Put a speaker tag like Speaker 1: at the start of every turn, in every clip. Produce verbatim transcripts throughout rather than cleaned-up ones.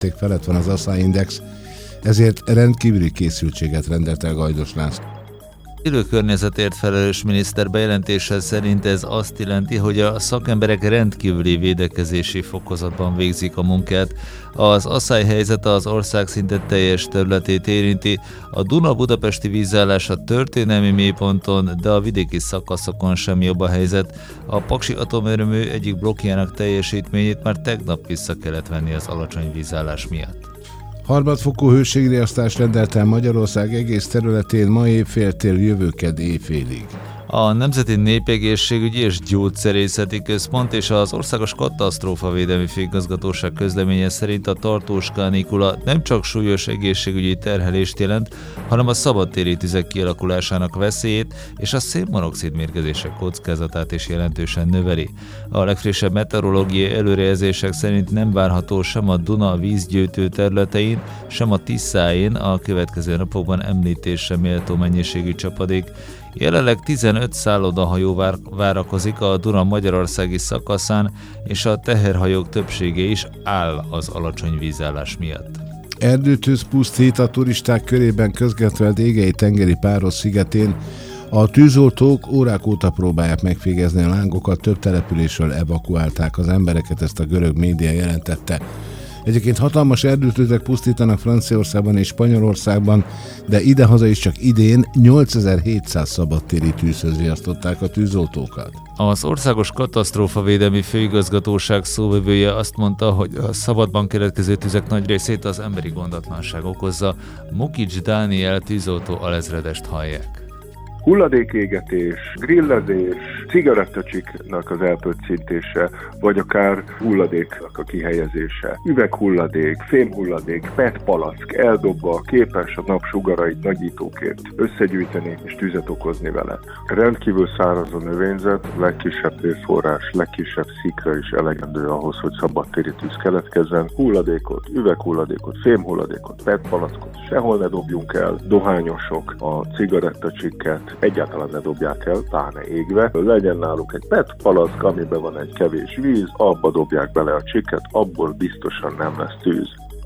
Speaker 1: felett van az Asszály Index, ezért rendkívüli készültséget rendelt el Gajdos László.
Speaker 2: Élőkörnyezetért felelős miniszter bejelentése szerint ez azt jelenti, hogy a szakemberek rendkívüli védekezési fokozatban végzik a munkát. Az asszály helyzete az ország szinte teljes területét érinti. A Duna-budapesti vízállás a történelmi mélyponton, de a vidéki szakaszokon sem jobb a helyzet. A Paksi atomerőmű egyik blokkjának teljesítményét már tegnap vissza kellett venni az alacsony vízállás miatt.
Speaker 1: Harmadfokú hőségriasztást rendelt el Magyarország egész területén ma évféltől jövő kedd éjfélig.
Speaker 2: A Nemzeti Népegészségügyi és Gyógyszerészeti Központ és az Országos Katasztrófavédelmi Főigazgatóság közleménye szerint a tartós kánikula nem csak súlyos egészségügyi terhelést jelent, hanem a szabadtéri tüzek kialakulásának veszélyét és a szénmonoxid mérgezések kockázatát is jelentősen növeli. A legfrissebb meteorológiai előrejelzések szerint nem várható sem a Duna vízgyűjtő területein, sem a Tiszáin a következő napokban említésre méltó mennyiségű csapadék. Jelenleg tizenöt szállodahajó vár, várakozik a Duna magyarországi szakaszán, és a teherhajók többsége is áll az alacsony vízállás miatt.
Speaker 1: Erdőtűz pusztít a turisták körében közgetve Égei tengeri Páros szigetén. A tűzoltók órák óta próbálják megfégezni a lángokat, több településről evakuálták az embereket, ezt a görög média jelentette. Egyébként hatalmas erdőtüzek pusztítanak Franciaországban és Spanyolországban, de idehaza is csak idén nyolcezer-hétszáz szabadtéri tűzhöz riasztották a tűzoltókat.
Speaker 2: Az Országos Katasztrófavédelmi Főigazgatóság szóvivője azt mondta, hogy a szabadban keletkező tüzek nagy részét az emberi gondatlanság okozza. Mukics Dániel tűzoltó alezredest hallják.
Speaker 3: Hulladékégetés, grillezés, cigarettacsiknak az elpöccintése, vagy akár hulladéknak a kihelyezése. Üveghulladék, fémhulladék, pé é té palack eldobva képes a nap sugarait nagyítóként összegyűjteni és tüzet okozni vele. Rendkívül száraz a növényzet, legkisebb hőforrás, legkisebb szikra is elegendő ahhoz, hogy szabadtéri tűz keletkezzen. Hulladékot, üveghulladékot, fémhulladékot, pé é té palackot sehol ne dobjunk el. Dohányosok a cigarettacsikket egyáltalán ne dobják el, pláne égve. Legyen náluk egy pé é té palack, amiben van egy kevés víz, abba dobják bele a csikket, abból biztosan nem lesz tűz.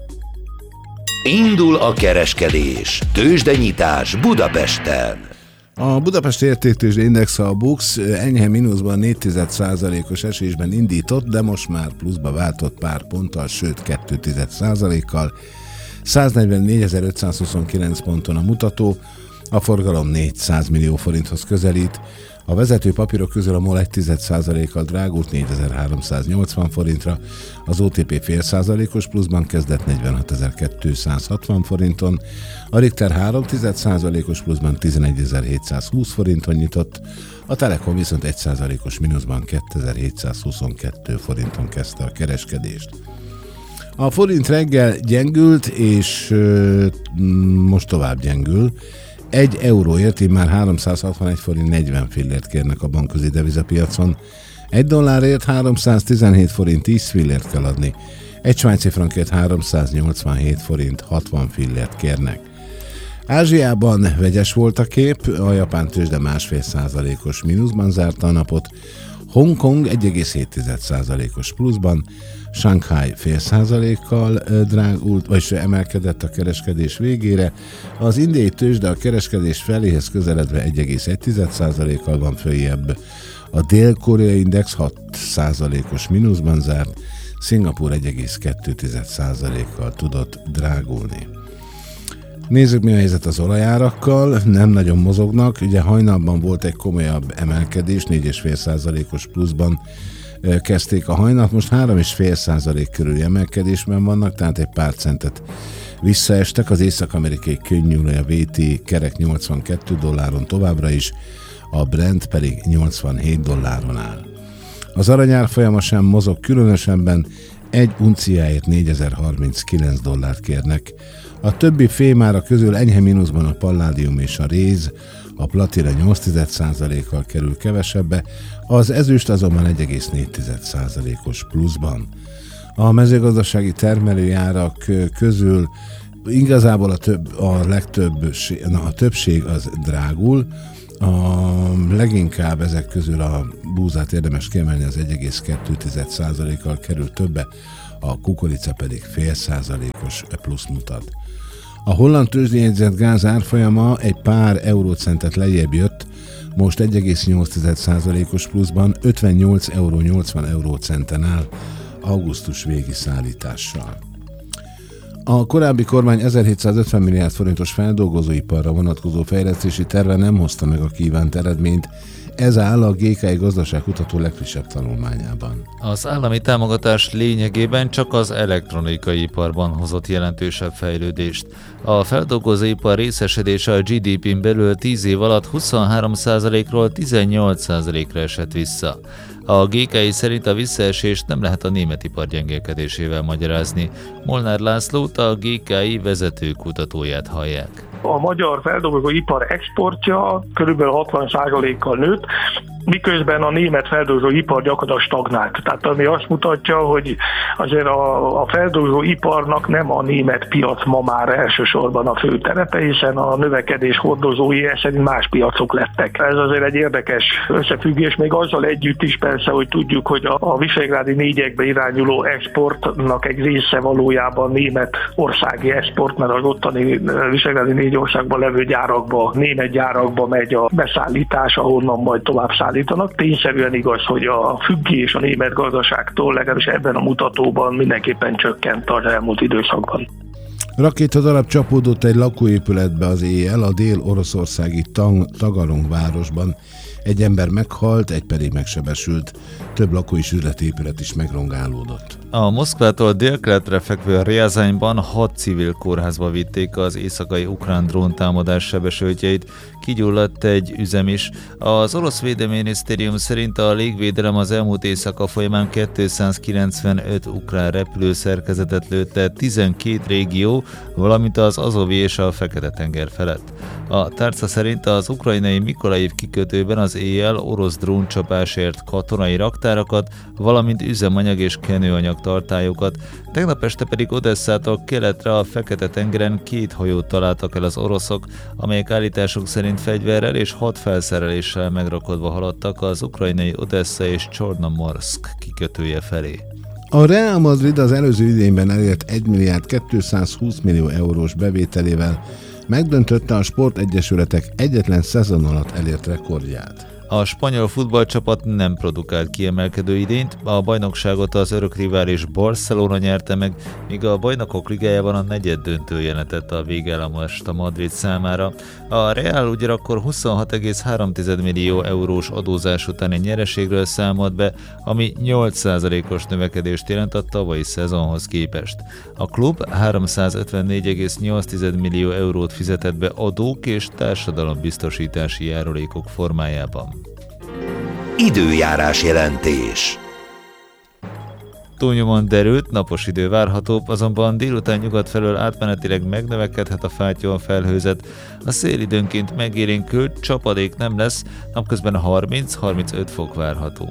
Speaker 4: Indul a kereskedés. Tőzsdenyitás Budapesten.
Speaker 1: A Budapesti Értéktőzsde Index, a BUX enyhe mínuszban négy egész egy százalékos esésben indított, de most már pluszba váltott pár ponttal, sőt két egész egy százalékkal. száznegyvennégyezer-ötszázhuszonkilenc ponton a mutató, a forgalom négyszáz millió forinthoz közelít. A vezető papírok közül a MOL egy egész egy százalékkal drágult négyezer-háromszáznyolcvan forintra, az o té pé fél százalékos pluszban kezdett negyvenhatezer-kétszázhatvan forinton, a Richter három egész egy százalékos pluszban tizenegyezer-hétszázhúsz forinton nyitott, a Telekom viszont egy százalékos mínuszban kétezer-hétszázhuszonkettő forinton kezdte a kereskedést. A forint reggel gyengült, és ö, most tovább gyengül. Egy euróért immár háromszázhatvanegy forint negyven fillért kérnek a bankközi devizapiacon. Egy dollárért háromszáztizenhét forint tíz fillért kell adni. Egy svájci frankért háromszáznyolcvanhét forint hatvan fillért kérnek. Ázsiában vegyes volt a kép, a japán tőzsde másfél százalékos mínuszban zárta a napot, Hongkong egy egész hét százalékos pluszban, Shanghai fél százalékkal drágult, vagyis emelkedett a kereskedés végére, az indiai tőzsde a kereskedés feléhez közeledve egy egész egy százalékkal van följebb, a dél-koreai index hat százalékos mínuszban zárt, Szingapúr egy egész kettő százalékkal tudott drágulni. Nézzük, mi a helyzet az olajárakkal, nem nagyon mozognak, ugye hajnalban volt egy komolyabb emelkedés, négy egész öt százalékos pluszban kezdték a hajnalt, most három egész öt százalék körüli emelkedésben vannak, tehát egy pár centet visszaestek, az észak-amerikai könnyűolaj, a vé té kerek nyolcvankettő dolláron továbbra is, a Brent pedig nyolcvanhét dolláron áll. Az aranyár folyama sem mozog különösebben, egy unciáért négyezer-harminckilenc dollárt kérnek. A többi fémára közül enyhe mínuszban a palládium és a réz, a platina nyolc egész egy százalékkal kerül kevesebbe, az ezüst azonban egy egész négy százalékos pluszban. A mezőgazdasági termelőjárak közül igazából a, több, a legtöbb, na, a többség az drágul, a leginkább ezek közül a búzát érdemes kiemelni, az egy egész kettő százalékkal kerül többe, a kukorica pedig fél százalékos plusz mutat. A holland tőzsdén jegyzett gáz árfolyama egy pár eurócentet lejjebb jött, most egy egész nyolc százalékos pluszban ötvennyolc euró nyolcvan eurócenten áll augusztus végi szállítással. A korábbi kormány ezerhétszázötven milliárd forintos feldolgozóiparra vonatkozó fejlesztési terve nem hozta meg a kívánt eredményt, ez áll a gé ká i gazdaságkutató legfrissebb tanulmányában.
Speaker 2: Az állami támogatás lényegében csak az elektronikai iparban hozott jelentősebb fejlődést. A feldolgozóipar részesedése a gé dé pén belül tíz év alatt huszonhárom százalékról tizennyolc százalékra esett vissza. A gé ká i szerint a visszaesést nem lehet a német ipar gyengélkedésével magyarázni. Molnár Lászlót, a gé ká i vezető kutatóját hallják.
Speaker 5: A magyar feldolgozóipar exportja körülbelül hatvan százalékkal nőtt, miközben a német feldolgozóipar gyakorlatilag stagnált. Tehát ami azt mutatja, hogy azért a, a feldolgozóiparnak nem a német piac ma már elsősorban a fő terepe, hiszen a növekedés hordozói szerint más piacok lettek. Ez azért egy érdekes összefüggés, még azzal együtt is persze, hogy tudjuk, hogy a, a visegrádi négyekbe irányuló exportnak egy része valójában német országi export, mert az ottani visegrádi négy országban levő gyárakba, német gyárakba megy a beszállítás, ahonnan majd tovább szállítanak. Tényszerűen igaz, hogy a függés a német gazdaságtól legalábbis ebben a mutatóban mindenképpen csökkent az elmúlt időszakban.
Speaker 1: Rakétadarab csapódott egy lakóépületbe az éjjel a dél-oroszországi Tagarong városban. Egy ember meghalt, egy pedig megsebesült. Több lakói üzletépület is megrongálódott.
Speaker 2: A Moszkvától délkeletre fekvő Rjazanyban hat civil kórházba vitték az éjszakai ukrán dróntámadás sebesültjeit, kigyulladt egy üzem is. Az orosz védelminisztérium szerint a légvédelem az elmúlt éjszaka folyamán kétszázkilencvenöt ukrán repülőszerkezetet lőtte tizenkét régió, valamint az Azovi és a Fekete-tenger felett. A tárca szerint az ukrajnai Mikolaiv kikötőben az éjjel orosz dróncsapásért katonai raktárakat, valamint üzemanyag és kenőanyag tartályokat, tegnap este pedig Odesszától keletre a Fekete-tengeren két hajót találtak el az oroszok, amelyek állításuk szerint fegyverrel és hat felszereléssel megrakodva haladtak az ukrajnai Odessa és Csornomorszk kikötője felé.
Speaker 1: A Real Madrid az előző idényben elért egy milliárd kétszázhúsz millió eurós bevételével megdöntötte a sportegyesületek egyetlen szezon alatt elért rekordját.
Speaker 2: A spanyol futballcsapat nem produkált kiemelkedő idényt, a bajnokságot az örök rivális Barcelona nyerte meg, míg a Bajnokok Ligájában a negyeddöntő jelentett a végállomást a Madrid számára. A Real ugyanakkor huszonhat egész három millió eurós adózás utáni nyereségről számolt be, ami nyolc százalékos növekedést jelent a tavalyi szezonhoz képest. A klub háromszázötvennégy egész nyolc millió eurót fizetett be adók és társadalombiztosítási járulékok formájában.
Speaker 4: Időjárás jelentés.
Speaker 2: Túlnyomon derült, napos idő várható, azonban délután nyugat felől átmenetileg megnövekedhet a fátyol felhőzet. A szél időnként megélénkül, csapadék nem lesz, napközben harminc-harmincöt fok várható.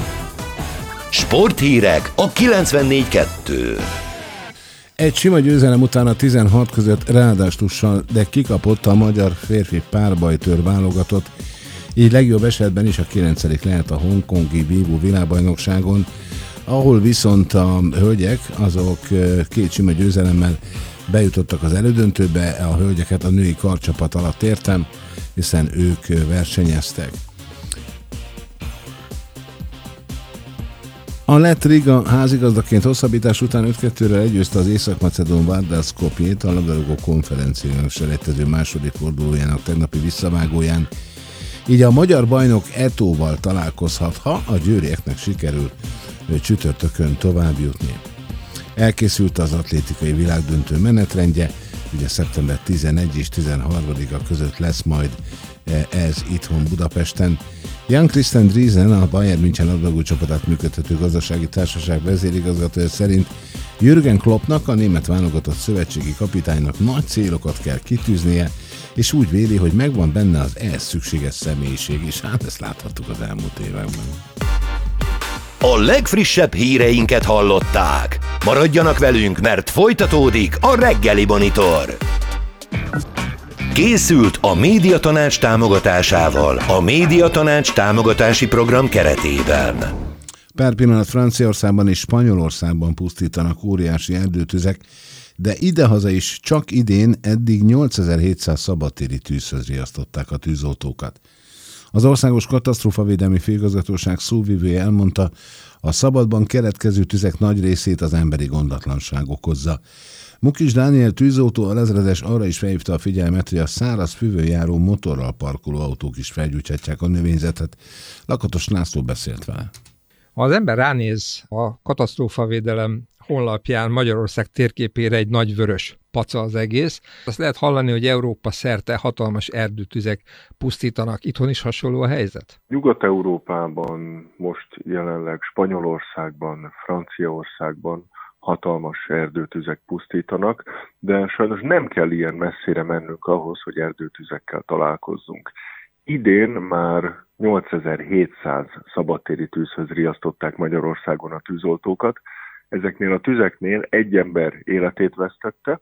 Speaker 4: Sporthírek a kilencvennégy kettő.
Speaker 1: Egy sima győzelem után a tizenhat között ráadástussal, de kikapott a magyar férfi párbajtőr válogatott, így legjobb esetben is a kilencedik lehet a hongkongi vívó világbajnokságon, ahol viszont a hölgyek azok két sima győzelemmel bejutottak az elődöntőbe, a hölgyeket a női karcsapat alatt értem, hiszen ők versenyeztek. A lett Riga házigazdaként hosszabbítás után öt kettőre legyőzte az észak-macedón Vardar Skopjét a labdarúgó konferenciának selejtező második fordulójának tegnapi visszavágóján. Így a magyar bajnok Etóval találkozhat, ha a győrieknek sikerül csütörtökön tovább jutni. Elkészült az atlétikai világdöntő menetrendje, ugye szeptember tizenegy és tizenharmadika között lesz majd ez itthon Budapesten. Jan Christian Driesen, a Bayern München labdarúgó csapatát működtető gazdasági társaság vezérigazgatója szerint Jürgen Kloppnak, a német válogatott szövetségi kapitánynak nagy célokat kell kitűznie, és úgy véli, hogy megvan benne az ehhez szükséges személyiség is. Hát ezt láthattuk az elmúlt években.
Speaker 4: A legfrissebb híreinket hallották. Maradjanak velünk, mert folytatódik a reggeli Monitor. Készült a Médiatanács támogatásával a Médiatanács támogatási program keretében.
Speaker 1: Pár pillanat Franciaországban és Spanyolországban pusztítanak óriási erdőtüzek, de idehaza is csak idén eddig nyolcezer-hétszáz szabadtéri tűzhöz riasztották a tűzoltókat. Az Országos Katasztrófavédelmi Főigazgatóság szóvivője elmondta, a szabadban keletkező tüzek nagy részét az emberi gondatlanság okozza. Mukis Dániel tűzoltó alezredes arra is felhívta a figyelmet, hogy a száraz füvön járó motorral parkoló autók is felgyújthatják a növényzetet. Lakatos László beszélt vele.
Speaker 6: Ha az ember ránéz a katasztrófavédelem honlapján Magyarország térképére, egy nagy vörös paca az egész, azt lehet hallani, hogy Európa szerte hatalmas erdőtüzek pusztítanak. Itthon is hasonló a helyzet?
Speaker 3: Nyugat-Európában, most jelenleg Spanyolországban, Franciaországban hatalmas erdőtüzek pusztítanak, de sajnos nem kell ilyen messzire mennünk ahhoz, hogy erdőtüzekkel találkozzunk. Idén már nyolcezer-hétszáz szabadtéri tűzhöz riasztották Magyarországon a tűzoltókat. Ezeknél a tüzeknél egy ember életét vesztette,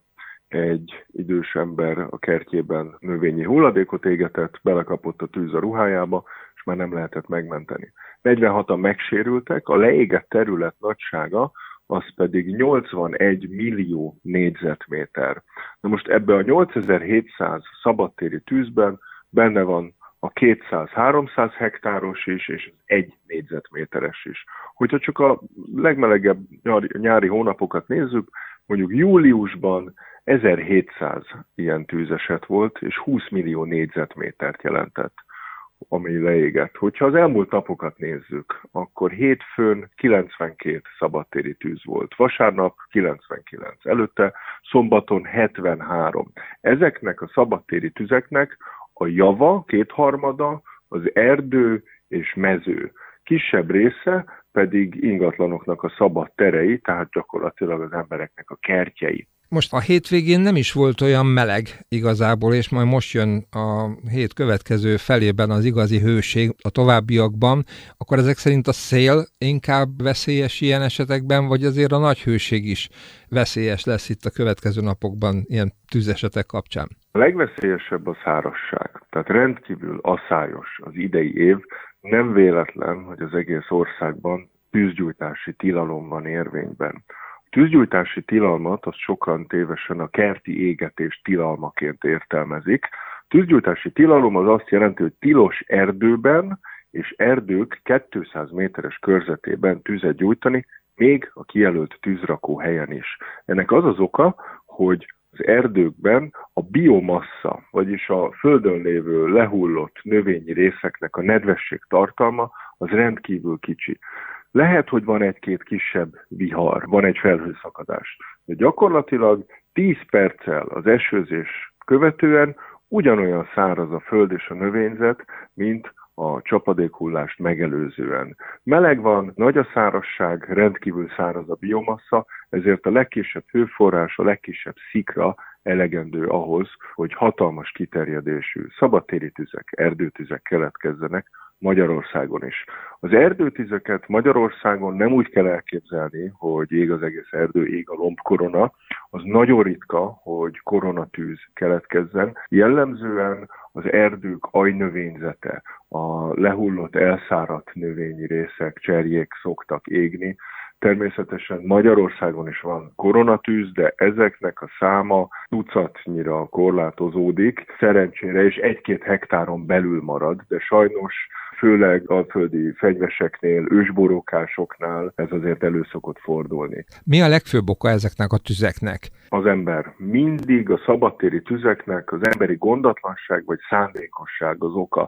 Speaker 3: egy idős ember a kertjében növényi hulladékot égetett, belekapott a tűz a ruhájába, és már nem lehetett megmenteni. negyvenhatan megsérültek, a leégett terület nagysága az pedig nyolcvanegy millió négyzetméter. Na most ebbe a nyolcezer-hétszáz szabadtéri tűzben benne van a kétszáz-háromszáz hektáros is, és az egy négyzetméteres is. Hogyha csak a legmelegebb nyári, nyári hónapokat nézzük, mondjuk júliusban ezerhétszáz ilyen tűzeset volt, és húsz millió négyzetmétert jelentett, ami leégett. Hogyha az elmúlt napokat nézzük, akkor hétfőn kilencvenkét szabadtéri tűz volt, vasárnap kilencvenkilenc, előtte szombaton hetvenhárom. Ezeknek a szabadtéri tüzeknek a java, kétharmada, az erdő és mező. Kisebb része pedig ingatlanoknak a szabad terei, tehát gyakorlatilag az embereknek a kertjei.
Speaker 6: Most a hétvégén nem is volt olyan meleg igazából, és majd most jön a hét következő felében az igazi hőség a továbbiakban, akkor ezek szerint a szél inkább veszélyes ilyen esetekben, vagy azért a nagy hőség is veszélyes lesz itt a következő napokban ilyen tűzesetek kapcsán?
Speaker 3: A legveszélyesebb a szárazság, tehát rendkívül aszályos az idei év. Nem véletlen, hogy az egész országban tűzgyújtási tilalom van érvényben. A tűzgyújtási tilalmat azt sokan tévesen a kerti égetés tilalmaként értelmezik. A tűzgyújtási tilalom az azt jelenti, hogy tilos erdőben és erdők kétszáz méteres körzetében tüzet gyújtani, még a kijelölt tűzrakó helyen is. Ennek az az oka, hogy az erdőkben a biomassa, vagyis a földön lévő lehullott növényi részeknek a nedvesség tartalma az rendkívül kicsi. Lehet, hogy van egy-két kisebb vihar, van egy felhőszakadás, de gyakorlatilag tíz perccel az esőzés követően ugyanolyan száraz a föld és a növényzet, mint a csapadékhullást megelőzően. Meleg van, nagy a szárazság, rendkívül száraz a biomassa, ezért a legkisebb hőforrás, a legkisebb szikra elegendő ahhoz, hogy hatalmas kiterjedésű szabadtéri tüzek, erdőtüzek keletkezzenek Magyarországon is. Az erdőtüzeket Magyarországon nem úgy kell elképzelni, hogy ég az egész erdő, ég a lombkorona. Az nagyon ritka, hogy koronatűz keletkezzen. Jellemzően az erdők ajnövényzete, a lehullott, elszáradt növényi részek, cserjék szoktak égni. Természetesen Magyarországon is van koronatűz, de ezeknek a száma tucatnyira korlátozódik. Szerencsére és egy-két hektáron belül marad, de sajnos főleg alföldi fenyveseknél, ősborókásoknál ez azért elő szokott fordulni.
Speaker 6: Mi a legfőbb oka ezeknek a tüzeknek?
Speaker 3: Az ember. Mindig a szabadtéri tüzeknek az emberi gondatlanság vagy szándékosság az oka.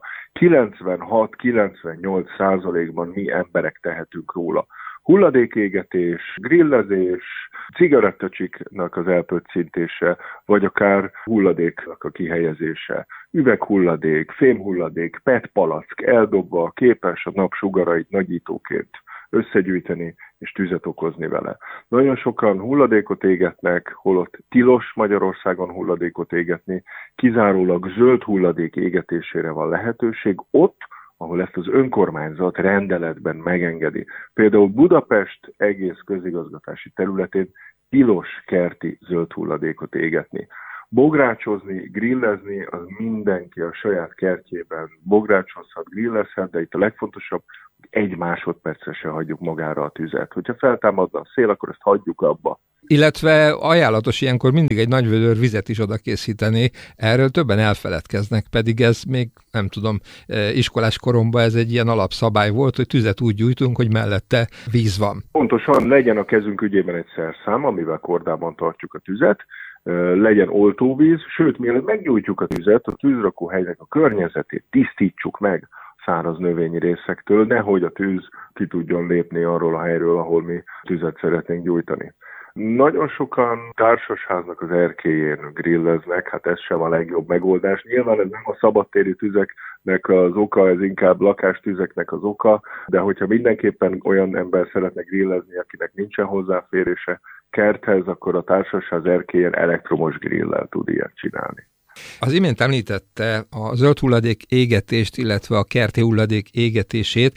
Speaker 3: kilencvenhat-kilencvennyolc százalékban mi emberek tehetünk róla. Hulladékégetés, grillezés, cigarettacsiknak az elpöccintése, vagy akár hulladéknak a kihelyezése. Üveghulladék, fémhulladék, pet palack eldobva képes a nap sugarait nagyítóként összegyűjteni és tüzet okozni vele. Nagyon sokan hulladékot égetnek, holott tilos Magyarországon hulladékot égetni, kizárólag zöld hulladék égetésére van lehetőség ott, ahol ezt az önkormányzat rendeletben megengedi. Például Budapest egész közigazgatási területén tilos kerti zöld hulladékot égetni. Bográcsozni, grillezni, az mindenki a saját kertjében bográcsozhat, grillezhet, de itt a legfontosabb, hogy egy másodpercre se hagyjuk magára a tüzet. Hogyha feltámadna a szél, akkor ezt hagyjuk abba.
Speaker 6: Illetve ajánlatos ilyenkor mindig egy nagy vödör vizet is oda készíteni, erről többen elfeledkeznek, pedig ez még, nem tudom, iskolás koromban ez egy ilyen alapszabály volt, hogy tüzet úgy gyújtunk, hogy mellette víz van.
Speaker 3: Pontosan, legyen a kezünk ügyében egy szerszám, amivel kordában tartjuk a tüzet, legyen oltóvíz, sőt, mielőtt meggyújtjuk a tüzet, a tűzrakóhelynek a környezetét tisztítsuk meg száraz növényi részektől, nehogy a tűz ki tudjon lépni arról a helyről, ahol mi tüzet szeretnénk gyújtani. Nagyon sokan társasháznak az erkélyén grilleznek, hát ez sem a legjobb megoldás. Nyilván ez nem a szabadtéri tüzeknek az oka, ez inkább lakástüzeknek az oka, de hogyha mindenképpen olyan ember szeretne grillezni, akinek nincsen hozzáférése kerthez, akkor a társasház erkélyen elektromos grillel tud ilyet csinálni.
Speaker 6: Az imént említette a zöld hulladék égetést, illetve a kerti hulladék égetését.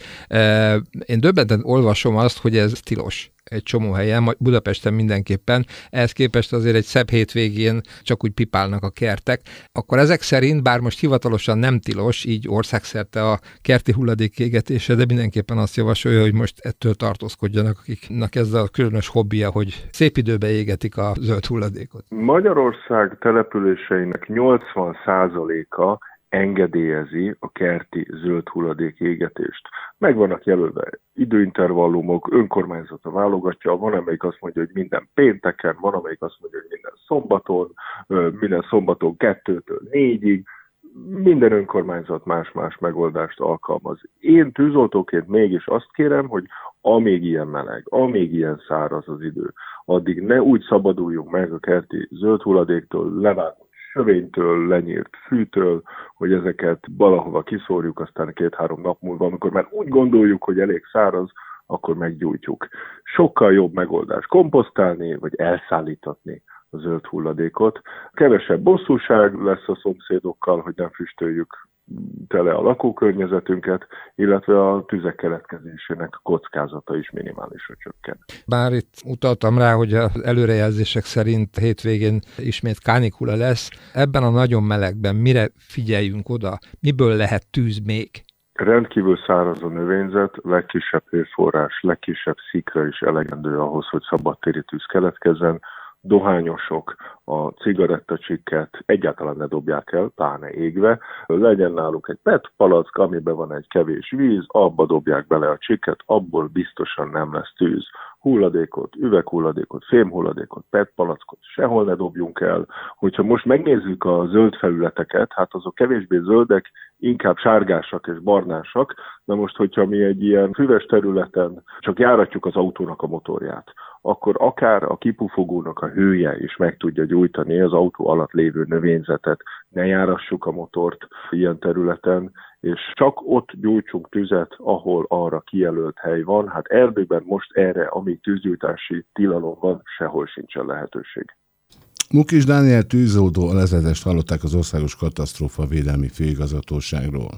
Speaker 6: Én döbbenten olvasom azt, hogy ez tilos egy csomó helyen, Budapesten mindenképpen, ehhez képest azért egy szebb hétvégén csak úgy pipálnak a kertek. Akkor ezek szerint, bár most hivatalosan nem tilos, így országszerte a kerti hulladék égetése, de mindenképpen azt javasolja, hogy most ettől tartózkodjanak, akiknek ez a különös hobbija, hogy szép időben égetik a zöld hulladékot.
Speaker 3: Magyarország településeinek nyolcvan százaléka engedélyezi a kerti zöld hulladék égetést. Meg vannak jelölve időintervallumok, önkormányzata válogatja, van amelyik azt mondja, hogy minden pénteken, van amelyik azt mondja, hogy minden szombaton, minden szombaton kettőtől négyig, minden önkormányzat más-más megoldást alkalmaz. Én tűzoltóként mégis azt kérem, hogy amíg ilyen meleg, amíg ilyen száraz az idő, addig ne úgy szabaduljunk meg a kerti zöld hulladéktól, levágott sövénytől, lenyírt fűtől, hogy ezeket valahova kiszórjuk, aztán két-három nap múlva, amikor már úgy gondoljuk, hogy elég száraz, akkor meggyújtjuk. Sokkal jobb megoldás komposztálni, vagy elszállítatni a zöld hulladékot. Kevesebb bosszúság lesz a szomszédokkal, hogy nem füstöljük tele a lakókörnyezetünket, illetve a tüzek keletkezésének kockázata is minimálisra csökken.
Speaker 6: Bár itt utaltam rá, hogy az előrejelzések szerint hétvégén ismét kánikula lesz. Ebben a nagyon melegben mire figyeljünk oda? Miből lehet tűz még?
Speaker 3: Rendkívül száraz a növényzet, legkisebb hőforrás, legkisebb szikra is elegendő ahhoz, hogy szabadtéri tűz keletkezzen. Dohányosok a cigarettacsikket egyáltalán ne dobják el, pláne égve. Legyen náluk egy pet palack, amiben van egy kevés víz, abba dobják bele a csikket, abból biztosan nem lesz tűz. Hulladékot, üveghulladékot, fémhulladékot, pet palackot sehol ne dobjunk el. Hogyha most megnézzük a zöld felületeket, hát azok kevésbé zöldek, inkább sárgásak és barnásak, de most, hogyha mi egy ilyen füves területen csak járatjuk az autónak a motorját, akkor akár a kipufogónak a hője is meg tudja gyújtani az autó alatt lévő növényzetet. Ne járassuk a motort ilyen területen, és csak ott gyújtsunk tüzet, ahol arra kijelölt hely van. Hát Erdélyben most erre, amíg tűzgyújtási tilalom van, sehol sincsen lehetőség.
Speaker 1: Mukis Dániel tűzoltó alezredest hallották az Országos Katasztrófavédelmi Főigazgatóságról.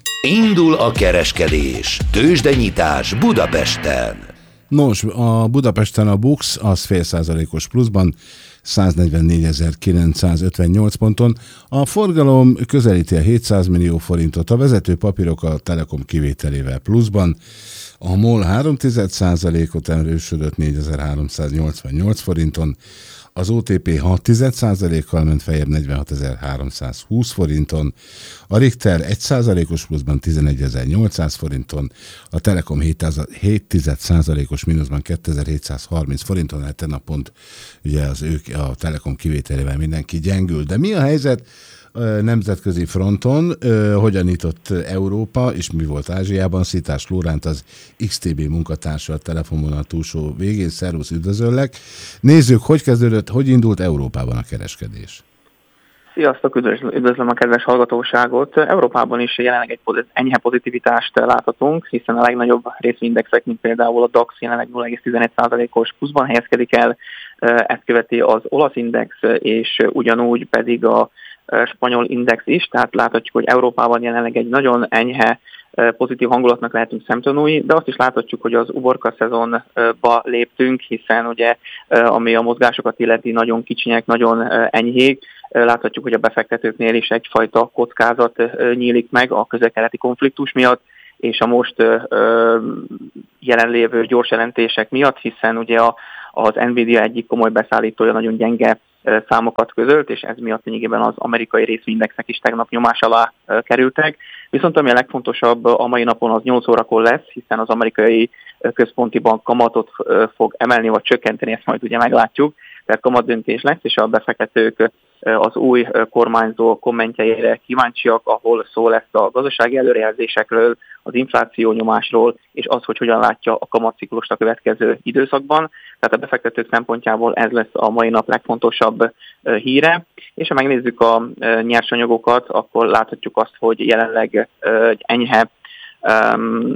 Speaker 4: Indul a kereskedés. Tőzsdenyitás Budapesten.
Speaker 1: Nos, a Budapesten a BUX az fél százalékos pluszban, száznegyvennégyezer-kilencszázötvennyolc ponton. A forgalom közelíti a hétszáz millió forintot, a vezető papírok a Telekom kivételével pluszban. A MOL három egész egy százalékot erősödött négyezer-háromszáznyolcvannyolc forinton, az o té pé hat egész egy százalékkal ment feljebb negyvenhatezer-háromszázhúsz forinton, a Richter egy százalékos pluszban tizenegyezer-nyolcszáz forinton, a Telekom hét egész egy százalékos mínuszban kétezer-hétszázharminc forinton, hát a pont ugye az ők a Telekom kivételével mindenki gyengül. De mi a helyzet nemzetközi fronton, hogyan nyitott Európa, és mi volt Ázsiában? Szitás Lóránt, az iksz té bé munkatársa a telefonvonal túlsó végén. Szervusz, üdvözöllek! Nézzük, hogy kezdődött, hogy indult Európában a kereskedés.
Speaker 7: Sziasztok, üdvözlöm a kedves hallgatóságot! Európában is jelenleg egy enyhe pozitivitást láthatunk, hiszen a legnagyobb részvényindexek, mint például a DAX jelenleg nulla egész tizenegy százalékos pluszban helyezkedik el, ezt követi az olasz index, és ugyanúgy pedig a spanyol index is, tehát láthatjuk, hogy Európában jelenleg egy nagyon enyhe pozitív hangulatnak lehetünk szemtanúi, de azt is láthatjuk, hogy az uborka szezonba léptünk, hiszen ugye ami a mozgásokat illeti nagyon kicsinyek, nagyon enyhék, láthatjuk, hogy a befektetőknél is egyfajta kockázat nyílik meg a közel-keleti konfliktus miatt, és a most jelenlévő gyors jelentések miatt, hiszen ugye a, az Nvidia egyik komoly beszállítója nagyon gyenge számokat közölt, és ez miatt lényegében az amerikai részvényindexek is tegnap nyomás alá kerültek. Viszont ami a legfontosabb a mai napon az nyolc órakor lesz, hiszen az amerikai központi bank kamatot fog emelni vagy csökkenteni, ezt majd ugye meglátjuk. Tehát kamatdöntés lesz, és a befektetők az új kormányzó kommentjeire kíváncsiak, ahol szó lesz a gazdasági előrejelzésekről, az infláció nyomásról, és az, hogy hogyan látja a kamatciklust a következő időszakban. Tehát a befektetők szempontjából ez lesz a mai nap legfontosabb híre. És ha megnézzük a nyersanyagokat, akkor láthatjuk azt, hogy jelenleg egy enyhe Um,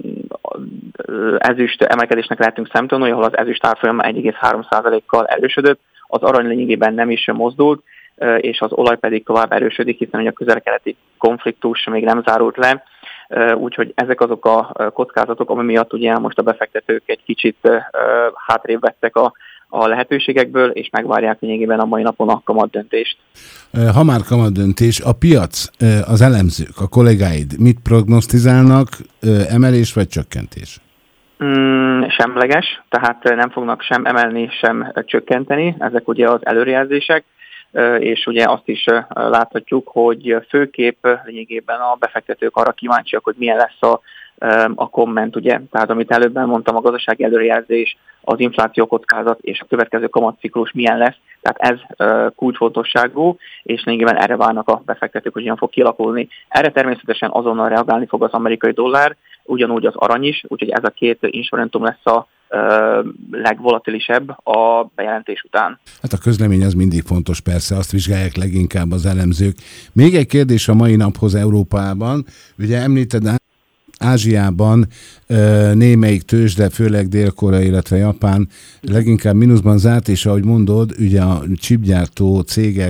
Speaker 7: ezüst emelkedésnek lehetünk szemtanúi, ahol az ezüst árfolyama egy egész három százalékkal erősödött, az arany lényegében nem is mozdult, és az olaj pedig tovább erősödik, hiszen a közel-keleti konfliktus még nem zárult le, úgyhogy ezek azok a kockázatok, ami miatt ugye most a befektetők egy kicsit hátrébb vettek a a lehetőségekből, és megvárják lényegében a mai napon a kamatdöntést.
Speaker 1: Ha már kamatdöntés, a piac, az elemzők, a kollégáid mit prognosztizálnak, emelés vagy csökkentés?
Speaker 7: Mm, semleges, tehát nem fognak sem emelni, sem csökkenteni, ezek ugye az előrejelzések, és ugye azt is láthatjuk, hogy főképp lényegében a befektetők arra kíváncsiak, hogy milyen lesz a a komment, ugye, tehát amit előbb mondtam, a gazdasági előrejelzés, az infláció kockázat és a következő kamatciklus milyen lesz, tehát ez uh, kulcsfontosságú, és lényegében erre várnak a befektetők, hogy hogyan fog kialakulni. Erre természetesen azonnal reagálni fog az amerikai dollár, ugyanúgy az arany is, úgyhogy ez a két instrumentum lesz a uh, legvolatilisebb a bejelentés után.
Speaker 1: Hát a közlemény az mindig fontos, persze, azt vizsgálják leginkább az elemzők. Még egy kérdés a mai naphoz Európában, ugye említed Ázsiában némelyik tőzsde, főleg Dél-Korea, illetve Japán leginkább mínuszban zárt, és ahogy mondod, ugye a chipgyártó cégek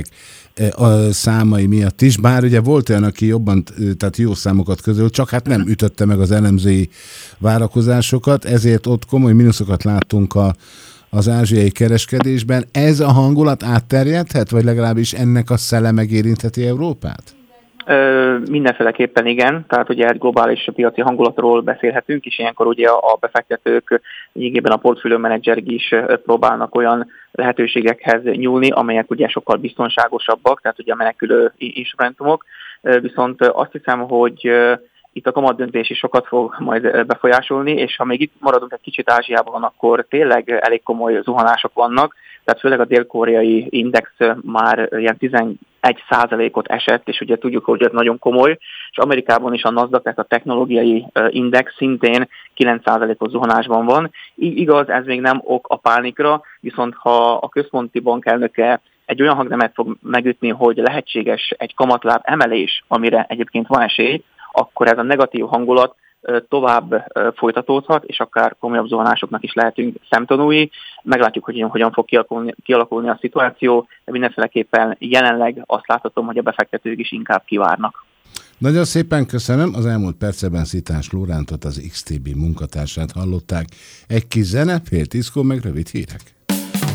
Speaker 1: a számai miatt is, bár ugye volt olyan, aki jobban, tehát jó számokat közölt, csak hát nem ütötte meg az elemzői várakozásokat, ezért ott komoly mínuszokat láttunk a, az ázsiai kereskedésben. Ez a hangulat átterjedhet, vagy legalábbis ennek a szele megérintheti Európát?
Speaker 7: Mindenféleképpen igen, tehát ugye egy globális piaci hangulatról beszélhetünk, és ilyenkor ugye a befektetők lényegében a portfólió menedzserek is próbálnak olyan lehetőségekhez nyúlni, amelyek ugye sokkal biztonságosabbak, tehát ugye a menekülő instrumentumok, viszont azt hiszem, hogy itt a kamatdöntés is sokat fog majd befolyásolni, és ha még itt maradunk egy kicsit Ázsiában, akkor tényleg elég komoly zuhanások vannak, tehát főleg a dél-koreai index már ilyen tizenegy százalékot esett, és ugye tudjuk, hogy ez nagyon komoly, és Amerikában is a NASDAQ, tehát a technológiai index szintén kilenc százalékos zuhanásban van. Így igaz, ez még nem ok a pánikra, viszont ha a központi bank elnöke egy olyan hangnemet fog megütni, hogy lehetséges egy kamatláb emelés, amire egyébként van esély, akkor ez a negatív hangulat tovább folytatódhat, és akár komolyabb zuhanásoknak is lehetünk szemtanúi. Meglátjuk, hogy hogyan fog kialakulni, kialakulni a szituáció, de mindenféleképpen jelenleg azt láthatom, hogy a befektetők is inkább kivárnak.
Speaker 1: Nagyon szépen köszönöm. Az elmúlt percben Szitás Lórántot, az iksz té bé munkatársát hallották. Egy kis zene, fél tízkor meg rövid hírek.